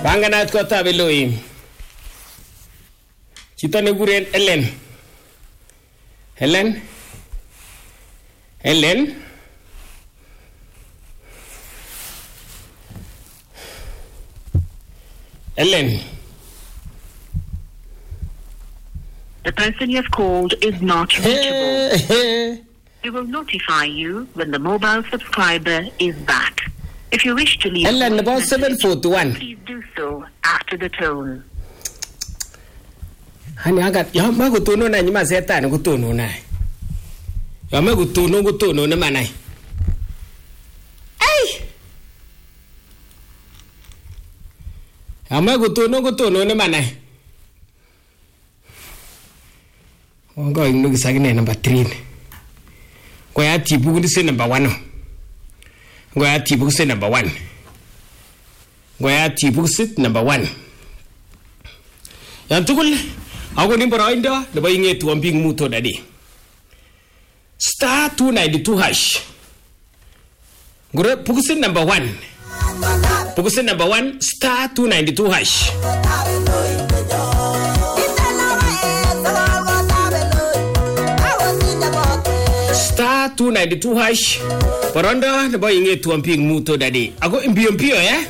Panganat kotab Elohim. Chito nekikuren Ellen. Ellen. The person you have called is not reachable. We will notify you when the mobile subscriber is back. If you wish to leave Ellen about 741. please do so after the tone. Hani agat yo magutuno na nyima setani gutuno na. Yo magutuno na manai. Ai. Yo magutuno na manai. Ongo inu gisagine number 3. Kwa ya tibu kuse number 1. Kwa ya tibu kuse number 1. Kwa ya tibu kuse number 1. Yang tukul ako ni boroindo nebo ingetu ambing muto dadi. Star 292 hash. Ngure pukusin number 1. Pukusin number 1 star 292 hash. Star 292 hash. Boroindo nebo ingetu ambing muto dadi. Ako impio ya.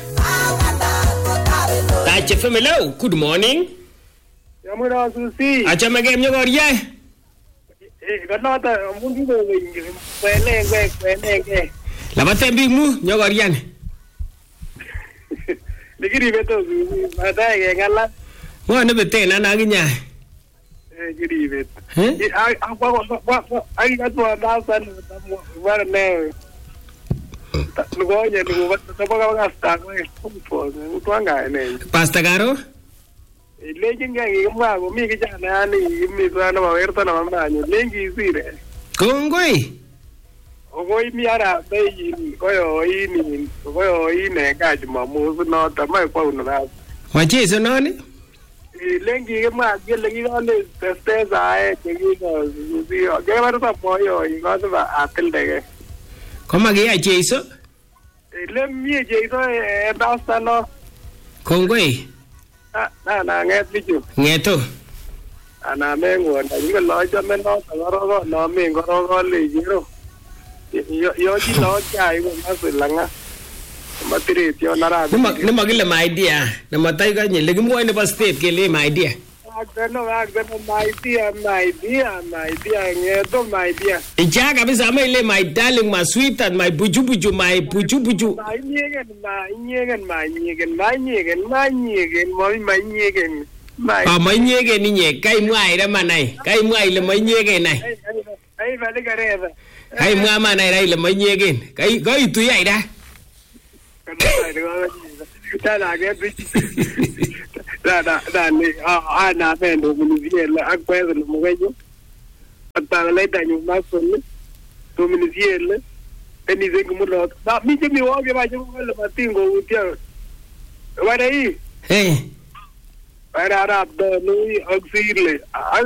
Tache femelo. Good morning. Yamura Susi. Achame game nyogorie. Ganota mundu kwelenge. Labate bimu nyogorian. Ligiri beto Susi. Mata ke ngala. Wo ne betena na ginya. Giri bet. Ai gatwa dasan warne. Lugoje lugo tapoka gasta ko utwanga ene. Pasta garo? Legend gangi mwago mi kijana yani mi sana mawerta na mamanyo lengi sire. Kongoi. Ogoi mi ara bei koyo ine kaji mamuzu no tamai kwa unara. Wachezo nani? Lengi mwa gele gile testeza kegino zio. Gema ta moyo ingoza ba atildege. Koma ge achezo? Lemie jeito basta no. Kongoi. Na nget bichu. Ngeto. Ana mengo na yiko lojo meno tagoro no mengo ro le jiro. Yo ji lo chai ko masulanga. Matiri tio nara. Nima gile my idea. Na matai ga nyele gimo ene ba state ke le my idea. Agano my idea ngeto my idea. Icha kabisa ama ile my darling, my sweet and my buju. My nyegen. My nyegen ninye kai mwai ra manai. Kai mwai le my nyegen nai. Ai vale gareva. Kai mwa manai ra ile my nyegen. Kai tu yai da. Tala get da ni ana mendo munisiela akweza lo mwejo. Atala ita nyuma sonne. To munisiela eni zengu mulo. Na mije mi woge ba jugo le matingo utia. Wala hii. Hey. Para arab do ni oxile.